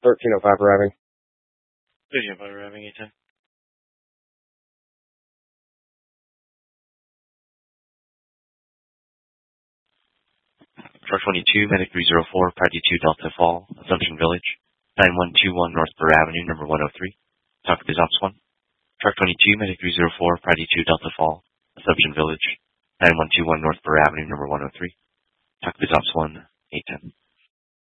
1305 arriving. 1305 arriving, 810. Truck 22, Medic 304, Priority 2 Delta Fall, Assumption Village, 9121 North Burr Avenue, number 103. Talk to Ops 1. Truck 22, Medic 304, Priority 2 Delta Fall, Assumption Village, 9121 North Burr Avenue, number 103. Talk to Ops 1, 810.